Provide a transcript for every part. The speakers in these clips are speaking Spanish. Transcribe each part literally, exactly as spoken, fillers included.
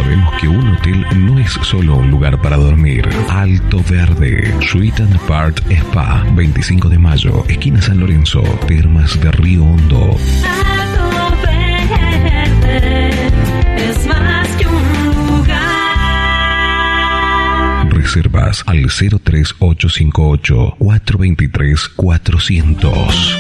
Sabemos que un hotel no es solo un lugar para dormir. Alto Verde, Suite and Part Spa, veinticinco de mayo, esquina San Lorenzo, Termas de Río Hondo. Alto Verde es más que un lugar. Reservas al cero tres ocho cinco ocho, cuatro dos tres, cuatrocientos.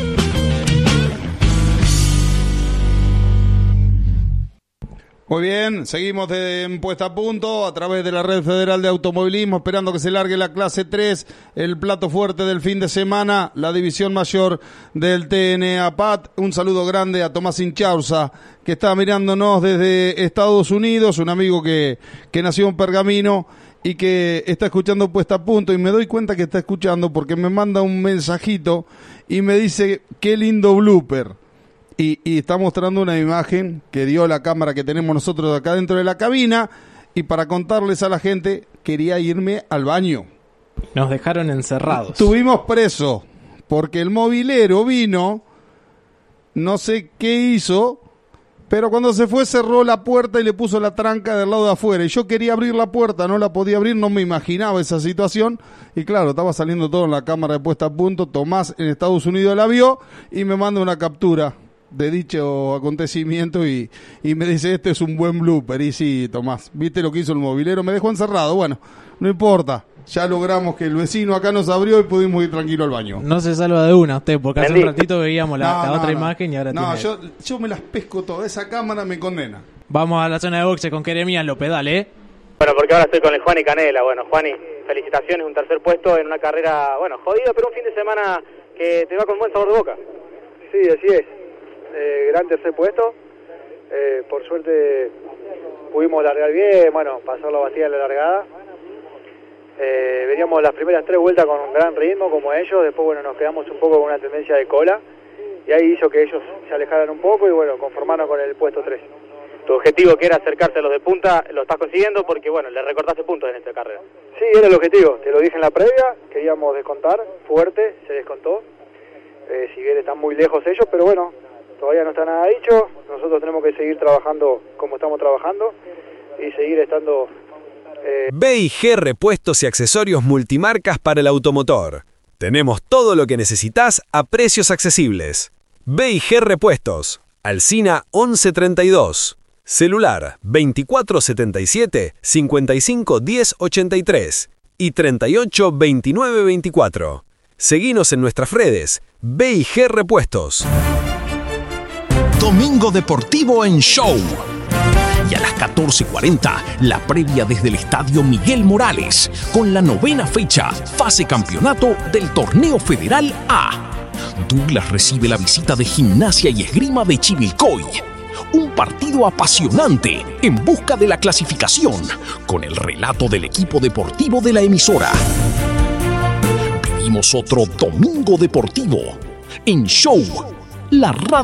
Muy bien, seguimos de en Puesta a Punto a través de la Red Federal de Automovilismo, esperando que se largue la clase tres, el plato fuerte del fin de semana, la división mayor del T N A P A T. Un saludo grande a Tomás Inchauza, que está mirándonos desde Estados Unidos, un amigo que, que nació en Pergamino y que está escuchando Puesta a Punto, y me doy cuenta que está escuchando porque me manda un mensajito y me dice, qué lindo blooper. Y, y está mostrando una imagen que dio la cámara que tenemos nosotros acá dentro de la cabina, y para contarles a la gente, quería irme al baño. Nos dejaron encerrados. Estuvimos presos, porque el mobilero vino, no sé qué hizo, pero cuando se fue cerró la puerta y le puso la tranca del lado de afuera. Y yo quería abrir la puerta, no la podía abrir, no me imaginaba esa situación. Y claro, estaba saliendo todo en la cámara de Puesta a Punto. Tomás en Estados Unidos la vio y me manda una captura de dicho acontecimiento y, y me dice, este es un buen blooper. Y sí, Tomás, ¿viste lo que hizo el mobilero? Me dejó encerrado. Bueno, no importa, ya logramos que el vecino acá nos abrió y pudimos ir tranquilo al baño. No se salva de una usted, porque hace un ratito veíamos la, no, la no, otra no. imagen y ahora no, tiene... yo, yo me las pesco todas, esa cámara me condena. Vamos a la zona de boxe con Jeremías López, dale, ¿eh? Bueno, porque ahora estoy con el Juani Canela. Bueno, Juani, felicitaciones, un tercer puesto en una carrera, bueno, jodida, pero un fin de semana que te va con buen sabor de boca. Sí, así es. Eh, gran tercer puesto, eh, por suerte pudimos largar bien, bueno, pasar la batida en la largada, eh, veníamos las primeras tres vueltas con un gran ritmo como ellos, después bueno nos quedamos un poco con una tendencia de cola y ahí hizo que ellos se alejaran un poco y bueno, conformaron con el puesto tres. Tu objetivo, que era acercarte a los de punta, lo estás consiguiendo porque bueno, le recortaste puntos en esta carrera. Sí, era el objetivo, te lo dije en la previa, queríamos descontar, fuerte, se descontó, eh, si bien están muy lejos ellos, pero bueno, todavía no está nada dicho, nosotros tenemos que seguir trabajando como estamos trabajando y seguir estando... Eh... B y G Repuestos y Accesorios Multimarcas para el automotor. Tenemos todo lo que necesitas a precios accesibles. B y G Repuestos, Alsina once treinta y dos, celular veinticuatro setenta y siete, cincuenta y cinco diez ochenta y tres y treinta y ocho veintinueve veinticuatro. Seguinos en nuestras redes, B y G Repuestos. Domingo Deportivo en Show. Y a las catorce cuarenta, la previa desde el Estadio Miguel Morales, con la novena fecha, fase campeonato del Torneo Federal A. Douglas recibe la visita de Gimnasia y Esgrima de Chivilcoy. Un partido apasionante en busca de la clasificación, con el relato del equipo deportivo de la emisora. Vivimos otro Domingo Deportivo en Show, la radio.